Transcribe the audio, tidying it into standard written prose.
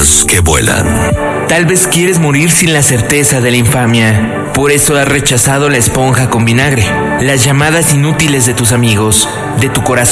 pájaros que vuelan. Tal vez quieres morir sin la certeza de la infamia. Por eso has rechazado la esponja con vinagre, las llamadas inútiles de tus amigos, de tu corazón